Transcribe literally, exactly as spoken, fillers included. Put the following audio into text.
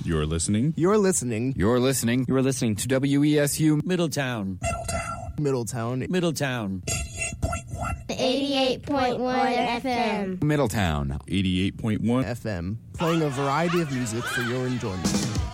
You're listening. You're listening. You're listening. You're listening to W E S U Middletown. Middletown. Middletown. Middletown. eighty-eight point one. eighty-eight point one F M. Middletown. eighty-eight point one F M. Playing a variety of music for your enjoyment.